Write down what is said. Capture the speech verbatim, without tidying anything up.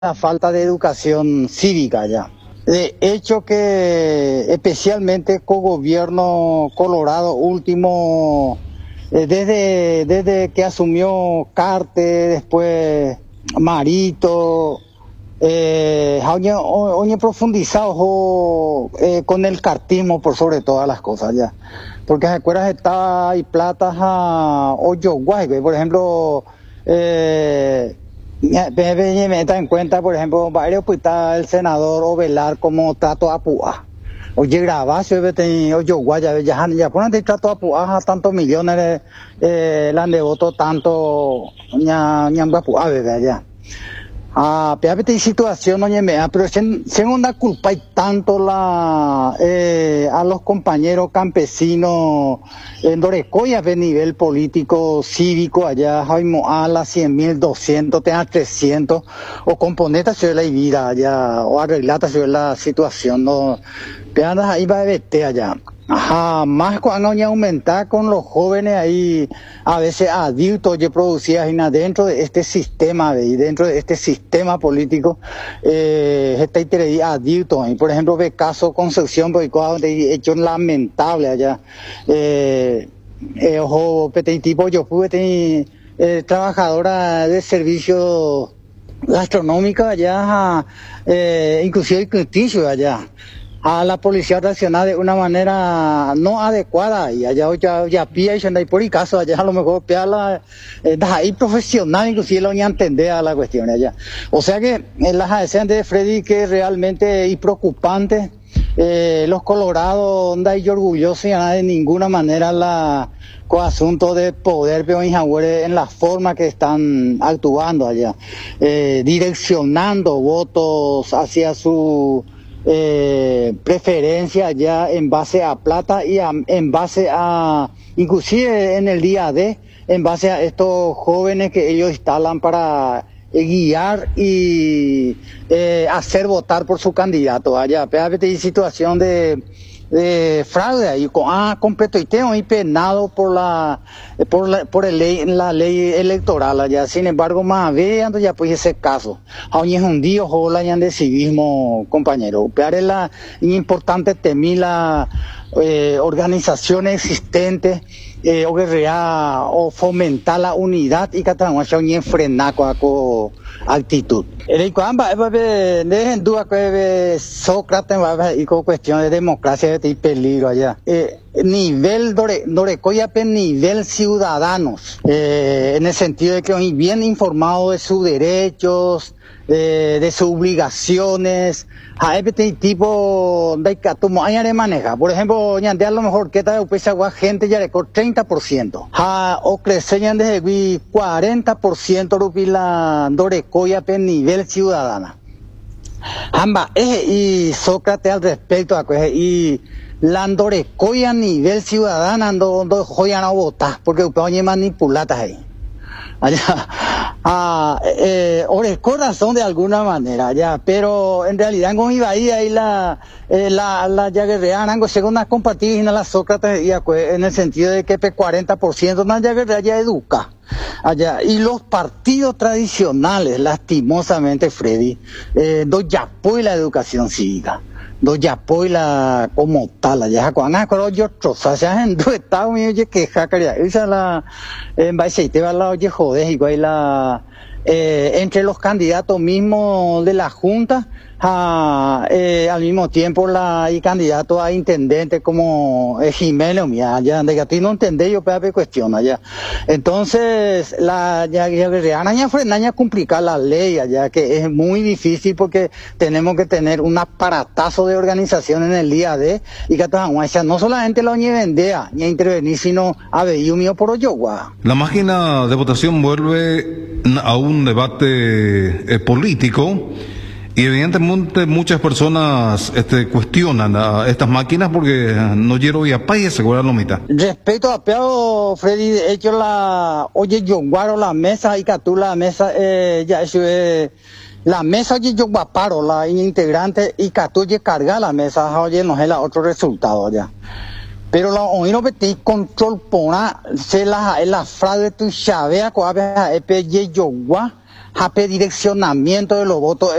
la falta de educación cívica ya. De hecho que especialmente con gobierno Colorado último, eh, desde, desde que asumió Carte, después Marito, eh, hoy profundizado eh, con el cartismo por sobre todas las cosas ya. Porque se acuerdas estaba y platas a Oyoguay, por ejemplo, eh, me da en cuenta, por ejemplo, varios pues está el senador Ovelar como trato a Pua. Oye, grabación, oye, guaya, ya, ya ponen de trato a Pua a tantos millones, eh, la han devoto tanto, ña, ña, Pua, bebé, ya. Ah, pero hay situación, oye, pero segunda culpa hay tanto la, eh, a los compañeros campesinos en Dorecoya de nivel político, cívico, allá, Jaime a las cien mil, doscientos, tenga trescientos, o componentes sobre la vida allá, o arreglata sobre la situación, no, pero andas ahí va a vete allá. Ajá, más cuando aumentar con los jóvenes ahí, a veces adultos ya producidas dentro de este sistema, y dentro de este sistema político, eh, está interés adultos ahí. Por ejemplo, de caso Concepción, porque de hecho lamentable allá, eh, eh, ojo, tipo, yo fui eh, trabajadora de servicio gastronómico allá, eh, inclusive crítico allá. A la policía nacional de una manera no adecuada y allá ya ya pía y por el caso allá a lo mejor pía la eh, ahí profesional inclusive lo ni entender a la cuestión allá, o sea que en las adhesiones de Freddy que realmente y preocupante, eh, los colorados onda y orgullosos y nada de ninguna manera la con asunto de poder pero en la forma que están actuando allá, eh, direccionando votos hacia su Eh, preferencia ya en base a plata y a, en base a, inclusive en el día D, en base a estos jóvenes que ellos instalan para eh, guiar y eh, hacer votar por su candidato allá. Pero hay situación de, de fraude ahí, con, ah, completo y tengo y penado por la, por la, por el ley, la ley electoral allá. Sin embargo, más veando ya pues ese caso. Aún es un día, ojalá ya de civismo, compañero. Pero es la importante temí la eh, organizaciones existentes, eh, o guerrear, o fomentar la unidad y que trabajar y frenar con actitud. El cuamba dejen duda que Sócrates y con cuestión de democracia y peligro allá. Eh, nivel dore, Dorecoya nivel ciudadanos, eh, en el sentido de que hoy bien informados de sus derechos, de, de sus obligaciones, a este tipo de como hay de maneja. Por ejemplo, ya a lo mejor que tal pues agua gente ya record treinta por ciento. Ha o crecerían desde cuarenta por ciento rupila Dorecoya pe nivel ciudadana. Amba, eh, y Sócrates al respecto a y la Dorecoya a nivel ciudadana ando ando joyan a votar porque ustedes manipulatas ahí. Allá, ah, eh, orezco razón de alguna manera, ya, pero en realidad con iba ahí, ahí la, eh, la, la ya guerreana, según las compartidas la Sócrates, y en el sentido de que el cuarenta por ciento más ya guerrea ya educa, allá, y los partidos tradicionales, lastimosamente, Freddy, eh, no ya apoyan la educación cívica. Do ya la como tal ya cuando acuerdo yo troza ya en do estado mío je que jacaria esa la en base te va la oye joder igual la eh, entre los candidatos mismos de la junta a, eh, al mismo tiempo la y candidato a intendente como eh, Jiménez mía ya de que a ti no entendé yo pero cuestión allá entonces la ya guerreana ya frenaña complicar la ley allá que es muy difícil porque tenemos que tener un aparatazo de organización en el día de y que no solamente la oñe vendea ni a intervenir sino a ver mío por Oyoguá. La máquina de votación vuelve a un debate eh, político. Y evidentemente muchas personas este, cuestionan a estas máquinas porque no quiero ir a país, seguro la mitad. Respecto a Peo, Freddy, de hecho la, oye, yo guardo la mesa y que tú la mesa, eh, ya eso es, la mesa oye yo guaparo, la integrante y que tú carga la mesa, oye, no es el otro resultado ya. Pero la oír no te control pona, se la, la fraude tu chavea, coabe, epe, ye yo guá. hape direccionamiento de los votos